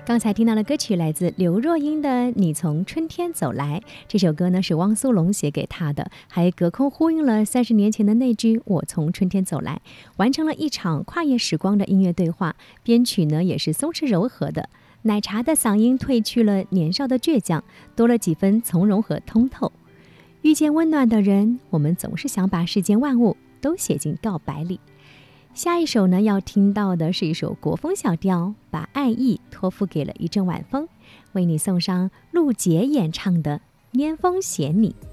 刚才听到的歌曲来自刘若英的《你从春天走来》，这首歌呢是汪苏泷写给她的，还隔空呼应了30年前的那句我从春天走来，完成了一场跨越时光的音乐对话。编曲呢也是松弛柔和的，奶茶的嗓音褪去了年少的倔强，多了几分从容和通透。遇见温暖的人，我们总是想把世间万物都写进告白里。下一首呢，要听到的是一首国风小调，把爱意托付给了一阵晚风，为你送上陆杰演唱的《拈风写你》。